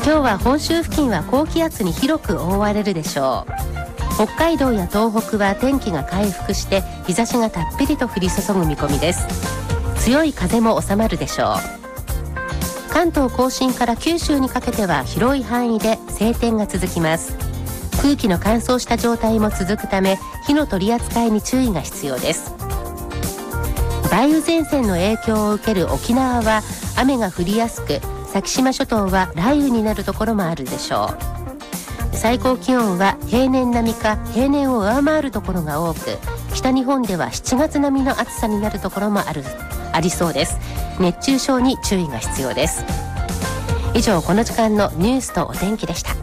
今日は本州付近は高気圧に広く覆われるでしょう。北海道や東北は天気が回復して日差しがたっぷりと降り注ぐ見込みです。強い風も収まるでしょう。関東甲信から九州にかけては広い範囲で晴天が続きます。空気の乾燥した状態も続くため火の取り扱いに注意が必要です。梅雨前線の影響を受ける沖縄は雨が降りやすく、先島諸島は雷雨になるところもあるでしょう。最高気温は平年並みか平年を上回るところが多く、北日本では7月並みの暑さになるところもありそうです。熱中症に注意が必要です。以上、この時間のニュースとお天気でした。